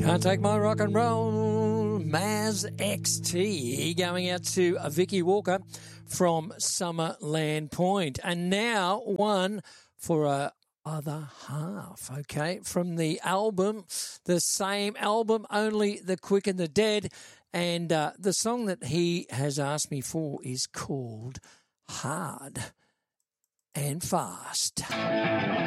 Can't Take My Rock and Roll, Maz XT, going out to Vicky Walker from Summerland Point. And now one for a other half, okay, from the album, the same album, Only the Quick and the Dead. And the song that he has asked me for is called Hard and Fast.